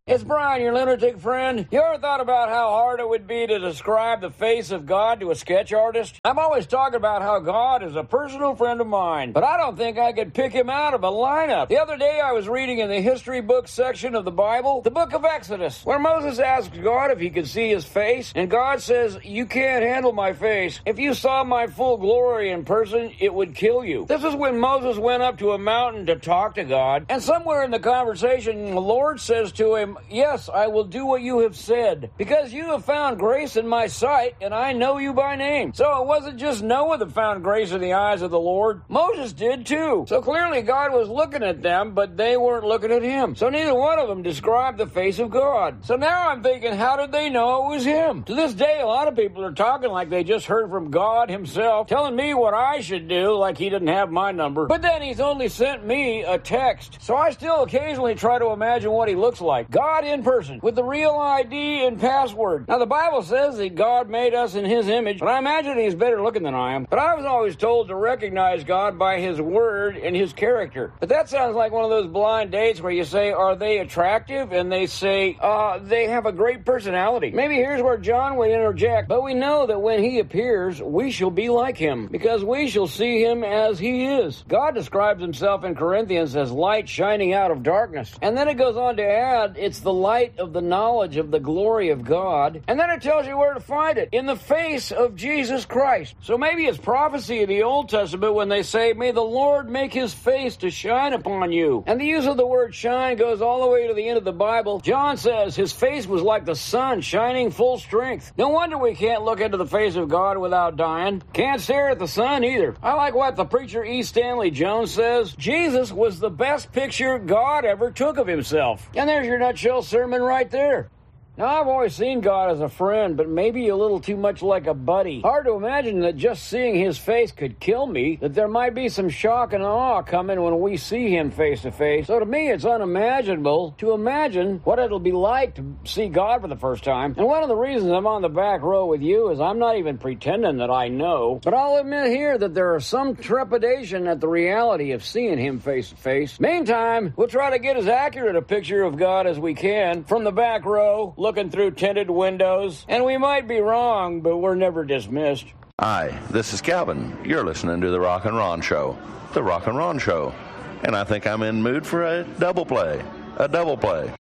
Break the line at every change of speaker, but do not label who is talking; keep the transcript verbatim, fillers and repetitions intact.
It's Brian, your lunatic friend. You ever thought about how hard it would be to describe the face of God to a sketch artist? I'm always talking about how God is a personal friend of mine, but I don't think I could pick him out of a lineup. The other day I was reading in the history book section of the Bible, the book of Exodus, where Moses asks God if he could see his face, and God says, "You can't handle my face. If you saw my full glory in person, it would kill you." This is when Moses went up to a mountain to talk to God, and somewhere in the conversation, the Lord says to him, "Yes, I will do what you have said, because you have found grace in my sight, and I know you by name." So it wasn't just Noah that found grace in the eyes of the Lord. Moses did too. So clearly God was looking at them, but they weren't looking at him. So neither one of them described the face of God. So now I'm thinking, how did they know it was him? To this day, a lot of people are talking like they just heard from God himself, telling me what I should do, like he didn't have my number. But then he's only sent me a text. So I still occasionally try to imagine what he looks like. God in person, with the real I D and password. Now, the Bible says that God made us in his image, but I imagine he's better looking than I am. But I was always told to recognize God by his word and his character. But that sounds like one of those blind dates where you say, are they attractive? And they say, uh, they have a great personality. Maybe here's where John would interject, but we know that when he appears, we shall be like him, because we shall see him as he is. God describes himself in Corinthians as light shining out of darkness. And then it goes on to add, it's the light of the knowledge of the glory of God. And then it tells you where to find it, in the face of Jesus Christ. So maybe it's prophecy in the Old Testament when they say, "May the Lord make his face to shine upon you." And the use of the word shine goes all the way to the end of the Bible. John says his face was like the sun shining full strength. No wonder we can't look into the face of God without dying. Can't stare at the sun either. I like what the preacher E. Stanley Jones says. Jesus was the best picture God ever took of himself. And there's your nutshell sermon right there. Now, I've always seen God as a friend, but maybe a little too much like a buddy. Hard to imagine that just seeing his face could kill me, that there might be some shock and awe coming when we see him face to face. So to me, it's unimaginable to imagine what it'll be like to see God for the first time. And one of the reasons I'm on the back row with you is I'm not even pretending that I know, but I'll admit here that there is some trepidation at the reality of seeing him face to face. Meantime, we'll try to get as accurate a picture of God as we can from the back row, looking through tinted windows, and we might be wrong, but we're never dismissed.
Hi, this is Calvin. You're listening to The Rock and Ron Show. The Rock and Ron Show. And I think I'm in mood for a double play. A double play.